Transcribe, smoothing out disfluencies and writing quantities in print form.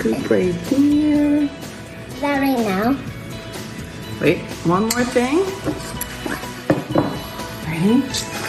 scoop right here. That right now. Wait, one more thing. Right.